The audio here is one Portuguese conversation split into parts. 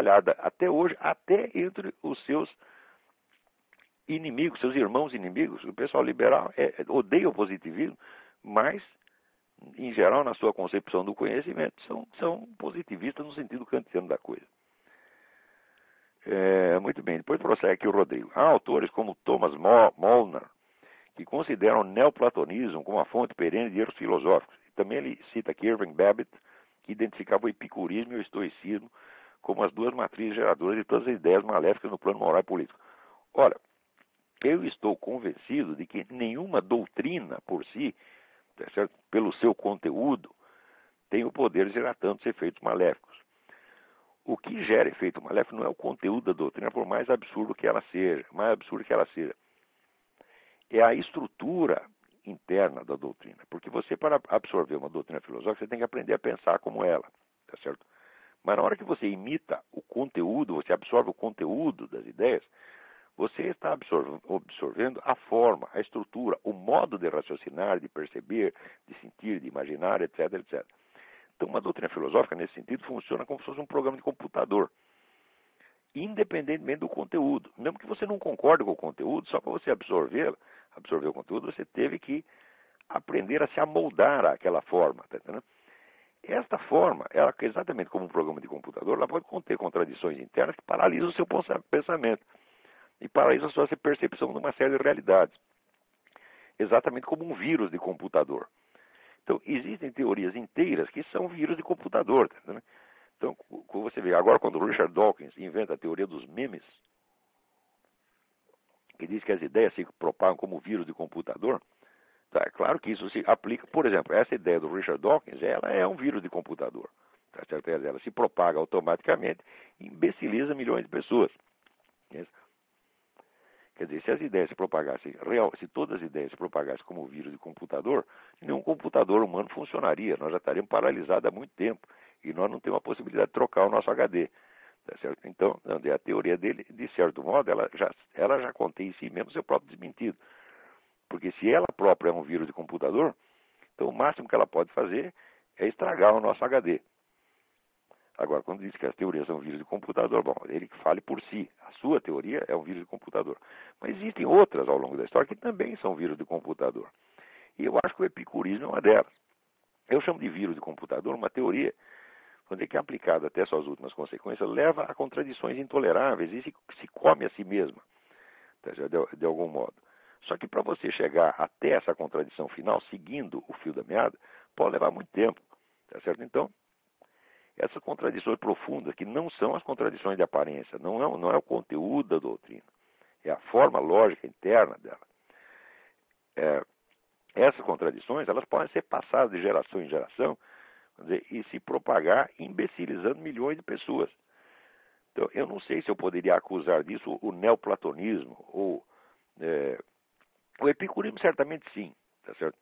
espalhada até hoje, até entre os seus inimigos, seus irmãos inimigos. O pessoal liberal odeia o positivismo, mas, em geral, na sua concepção do conhecimento, são positivistas no sentido kantiano da coisa. Muito bem, depois prossegue aqui o Rodrigo. Há autores como Thomas Molnar, que consideram o neoplatonismo como a fonte perene de erros filosóficos. E também ele cita aqui Irving Babbitt, que identificava o epicurismo e o estoicismo como as duas matrizes geradoras de todas as ideias maléficas no plano moral e político. Ora, eu estou convencido de que nenhuma doutrina por si, tá certo? Pelo seu conteúdo, tem o poder de gerar tantos efeitos maléficos. O que gera efeito maléfico não é o conteúdo da doutrina, por mais absurdo que ela seja, é a estrutura interna da doutrina. Porque você, para absorver uma doutrina filosófica, você tem que aprender a pensar como ela, tá certo? Mas na hora que você imita o conteúdo, você absorve o conteúdo das ideias, você está absorvendo a forma, a estrutura, o modo de raciocinar, de perceber, de sentir, de imaginar, etc, etc. Então, uma doutrina filosófica, nesse sentido, funciona como se fosse um programa de computador, independentemente do conteúdo. Mesmo que você não concorde com o conteúdo, só para você absorver o conteúdo, você teve que aprender a se amoldar àquela forma, tá entendendo? Esta forma, ela, exatamente como um programa de computador, ela pode conter contradições internas que paralisam o seu pensamento e paralisam a sua percepção de uma série de realidades. Exatamente como um vírus de computador. Então, existem teorias inteiras que são vírus de computador. Tá, né? Então, como você vê, agora quando o Richard Dawkins inventa a teoria dos memes, que diz que as ideias se propagam como vírus de computador, tá, é claro que isso se aplica, por exemplo, essa ideia do Richard Dawkins, ela é um vírus de computador. Tá certo? Ela se propaga automaticamente e imbeciliza milhões de pessoas. Quer dizer, se as ideias se propagassem, se todas as ideias se propagassem como vírus de computador, nenhum computador humano funcionaria. Nós já estaríamos paralisados há muito tempo. E nós não temos a possibilidade de trocar o nosso HD. Tá certo? Então, a teoria dele, de certo modo, ela já contém em si mesmo seu próprio desmentido. Porque se ela própria é um vírus de computador, então o máximo que ela pode fazer é estragar o nosso HD. Agora, quando diz que as teorias são vírus de computador, bom, ele que fale por si. A sua teoria é um vírus de computador. Mas existem outras ao longo da história que também são vírus de computador. E eu acho que o epicurismo é uma delas. Eu chamo de vírus de computador uma teoria, quando é que é aplicada até suas últimas consequências, leva a contradições intoleráveis e se come a si mesma, de algum modo. Só que para você chegar até essa contradição final, seguindo o fio da meada, pode levar muito tempo. Tá certo? Então, essas contradições profundas, que não são as contradições de aparência, não é o conteúdo da doutrina, é a forma lógica interna dela. Essas contradições, elas podem ser passadas de geração em geração, e se propagar imbecilizando milhões de pessoas. Então, eu não sei se eu poderia acusar disso o neoplatonismo, ou o epicurismo certamente sim, tá certo?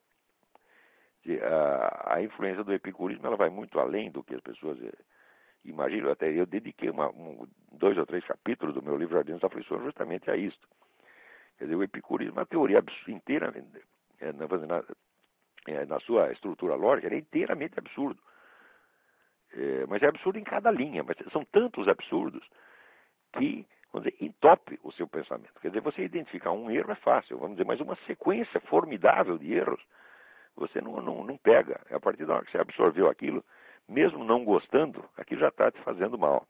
A influência do epicurismo ela vai muito além do que as pessoas imaginam. Até eu dediquei 2 ou 3 capítulos do meu livro Jardim das Aflições justamente a isso. Quer dizer, o epicurismo é uma teoria inteira, na sua estrutura lógica, ele é inteiramente absurdo. Mas é absurdo em cada linha. Mas são tantos absurdos que, vamos dizer, entope o seu pensamento. Quer dizer, você identificar um erro é fácil, vamos dizer, mas uma sequência formidável de erros você não pega. A partir da hora que você absorveu aquilo, mesmo não gostando, aquilo já está te fazendo mal.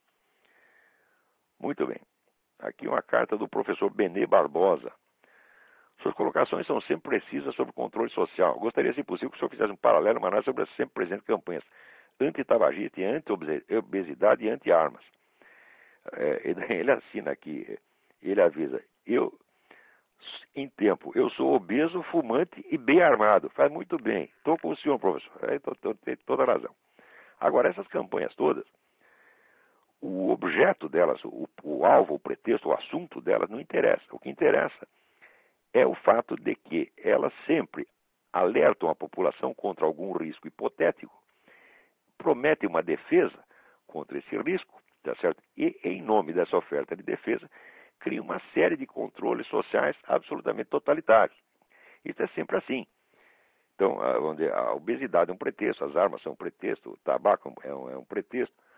Muito bem. Aqui uma carta do professor Benê Barbosa. Suas colocações são sempre precisas sobre o controle social. Gostaria, se possível, que o senhor fizesse um paralelo, uma análise sobre as sempre presentes campanhas anti-tabagista, anti-obesidade e anti-armas. Ele assina aqui, ele avisa, em tempo, eu sou obeso, fumante e bem armado. Faz muito bem. Estou com o senhor, professor. Tem toda a razão. Agora, essas campanhas todas, o objeto delas, o alvo, o pretexto, o assunto delas não interessa. O que interessa é o fato de que elas sempre alertam a população contra algum risco hipotético, prometem uma defesa contra esse risco, tá certo? E, em nome dessa oferta de defesa, cria uma série de controles sociais absolutamente totalitários. Isso é sempre assim. Então, a obesidade é um pretexto, as armas são um pretexto, o tabaco é um pretexto.